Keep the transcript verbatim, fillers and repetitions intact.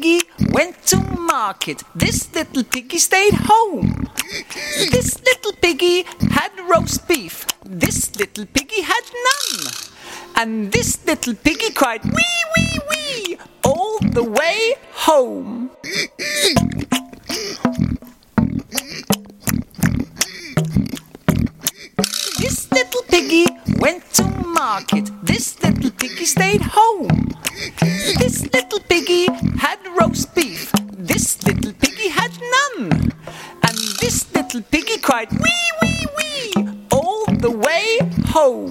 piggy went to market. This little piggy stayed home. This little piggy had roast beef. This little piggy had none. And this little piggy cried wee, wee, wee all the way home. This little piggy went to market. This little piggy stayed home. This little piggy had roast beef. This little piggy had none. And this little piggy cried wee, wee, wee all the way home.